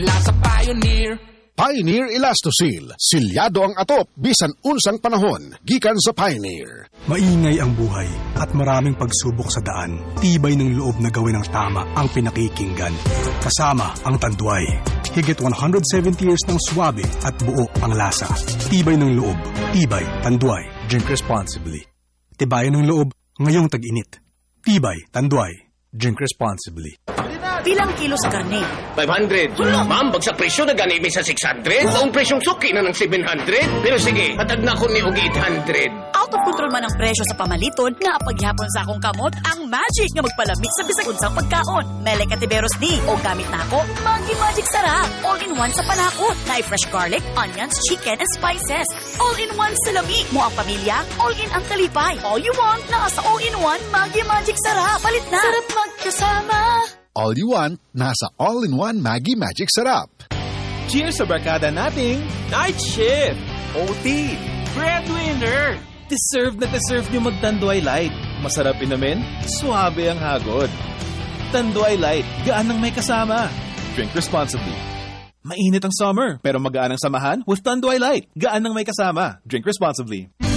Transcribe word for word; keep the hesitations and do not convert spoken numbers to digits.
Lasa Pioneer. Pioneer Elastosil, silyado ang atop, bisan unsang panahon, gikan sa Pioneer. Maingay ang buhay at maraming pagsubok sa daan. Tibay ng loob na gawin ng tama ang pinakikinggan. Kasama ang Tanduay. Higit one hundred seventy years ng swabe at buo ang lasa. Tibay ng loob, tibay, Tanduay. Drink responsibly. Tibayan ng loob ngayong tag-init. Tibay, Tanduay. Drink responsibly. Bilang kilo sa karne? five hundred. Hala, ma'am, bagsak presyo na gani may sa six hundred. Ang presyong suki na ng seven hundred. Pero sige, hatag na ko ni og eight hundred. Out of control man ang presyo sa pamaliton nga paghihapon sa akong kamot ang magic nga magpalamig sa bisag unsang pagkaon. Mele Cativeros ni o gamit na ako Maggi Magic Sarap. All-in-one sa panakot. Na fresh garlic, onions, chicken, and spices. All-in-one sa lami. Mo ang pamilya, all-in ang kalipay. All you want na sa all-in-one Maggi Magic Sarap. Palit na. Sarap magkasama. All you want, nasa all-in-one Maggi Magic Sarap. Cheers sa barkada nating Night Shift, O T, Breadwinner. Deserve na deserve nyo mag-Tanduay Light. Masarap inamin, suabe ang hagod. Tanduay Light, gaan ng may kasama. Drink responsibly. Mainit ang summer, pero magaan ang samahan with Tanduay Light. Gaan ng may kasama. Drink responsibly.